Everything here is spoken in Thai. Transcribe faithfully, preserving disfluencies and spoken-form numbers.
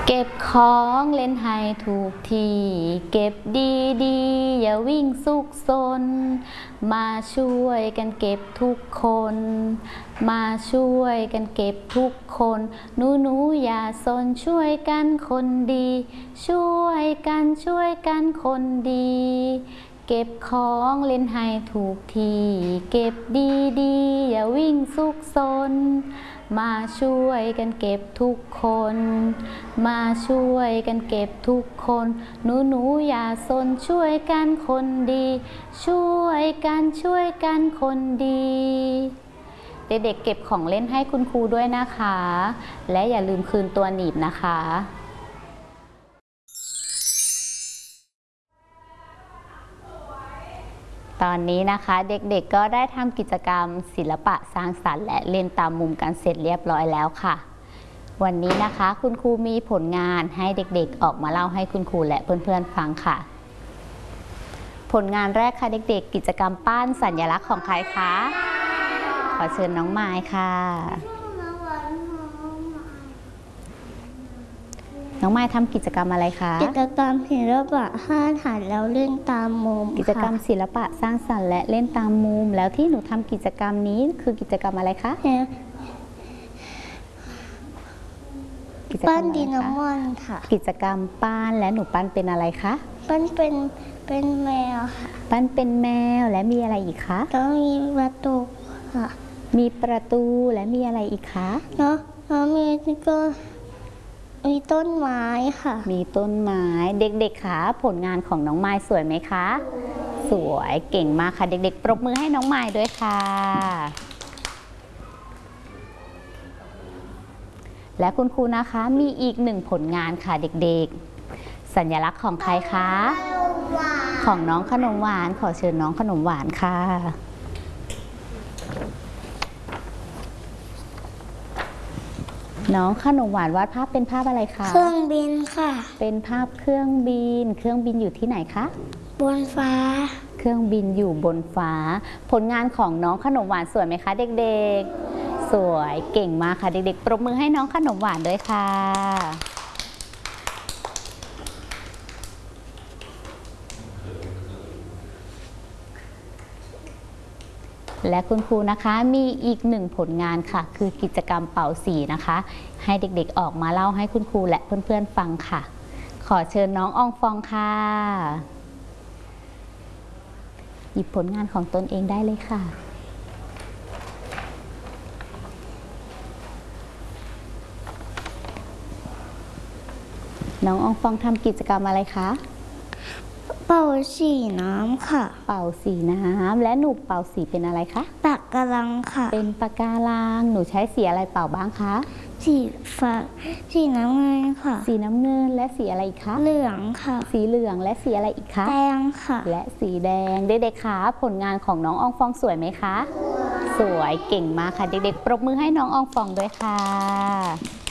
เก็บของเล่นให้ถูกที่เก็บดีๆอย่าวิ่งซุกซนมาช่วยกันเก็บทุกคนมาช่วยกันเก็บทุกคนหนูหนูอย่าซนช่วยกันคนดีช่วยกันช่วยกันคนดีเก็บของเล่นให้ถูกที่เก็บดีๆอย่าวิ่งซุกซนมาช่วยกันเก็บทุกคนมาช่วยกันเก็บทุกคนหนูหนูอย่าซนช่วยกันคนดีช่วยกันช่วยกันคนดีเด็กๆเก็บของเล่นให้คุณครูด้วยนะคะและอย่าลืมคืนตัวหนีบนะคะตอนนี้นะคะเด็กๆก็ได้ทำกิจกรรมศิลปะสร้างสรรค์และเล่นตามมุมกันเสร็จเรียบร้อยแล้วค่ะวันนี้นะคะคุณครูมีผลงานให้เด็กๆออกมาเล่าให้คุณครูและเพื่อนๆฟังค่ะผลงานแรกค่ะเด็กๆกิจกรรมปั้นสัญลักษณ์ของใครคะขอเชิญน้องไม้ค่ะน้องไม้ทำกิจกรรมอะไรคะกิจกรรมศิลปะห้าฐานแล้วเล่นตามมุมกิจกรรมศิลปะสร้างสรรค์และเล่นตามมุมแล้วที่หนูทำกิจกรรมนี้คือกิจกรรมอะไรคะปั้นดินน้ำมันค่ะกิจกรรมปั้นและหนูปั้นเป็นอะไรคะปั้นเป็นเป็นแมวค่ะปั้นเป็นแมวและมีอะไรอีกคะแล้วมีประตูค่ะมีประตูและมีอะไรอีกคะเนาะแล้วมีก็มีต้นไม้ค่ะมีต้นไม้เด็กๆคะผลงานของน้องไม้สวยไหมคะสวยเก่งมากค่ะเด็กๆปรบมือให้น้องไม้ด้วยค่ะและคุณครูนะคะมีอีกหนึ่งผลงานค่ะเด็กๆสัญลักษณ์ของใครคะของน้องขนมหวานขอเชิญน้องขนมหวานค่ะน้องขนมหวานวาดภาพเป็นภาพอะไรคะเครื่องบินค่ะเป็นภาพเครื่องบินเครื่องบินอยู่ที่ไหนคะบนฟ้าเครื่องบินอยู่บนฟ้าผลงานของน้องขนมหวานสวยไหมคะเด็กๆสวยเก่งมากค่ะเด็กๆปรบมือให้น้องขนมหวานด้วยค่ะและคุณครูนะคะมีอีกหนึ่งผลงานค่ะคือกิจกรรมเป่าสีนะคะให้เด็กๆออกมาเล่าให้คุณครูและเพื่อนๆฟังค่ะขอเชิญน้องอองฟองค่ะหยิบผลงานของตนเองได้เลยค่ะน้องอองฟองทำกิจกรรมอะไรคะเป่าสีน้ำค่ะเป่าสีน้ำและหนูเป่าสีเป็นอะไรคะปากกาลังค่ะเป็นปากกาลังหนูใช้สีอะไรเป่าบ้างคะสีฟ้าสีน้ำเงินค่ะสีน้ำเงินและสีอะไรอีกคะเหลืองค่ะสีเหลืองและสีอะไรอีกคะแดงค่ะและสีแดงเด็กๆคะผลงานของน้องอองฟองสวยไหมคะสวยเก่งมากค่ะเด็กๆปรบมือให้น้องอองฟองด้วยค่ะ